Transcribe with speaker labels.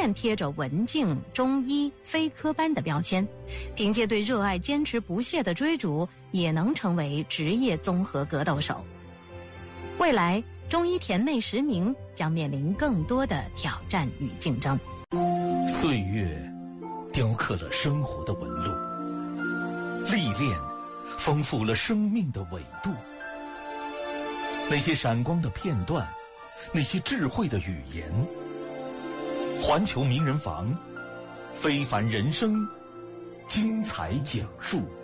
Speaker 1: 便贴着文静、中医、非科班的标签，凭借对热爱坚持不懈的追逐，也能成为职业综合格斗手。未来，中医甜妹10名将面临更多的挑战与竞争。
Speaker 2: 岁月雕刻了生活的纹路，历练丰富了生命的纬度。那些闪光的片段，那些智慧的语言，环球名人房，非凡人生，精彩讲述。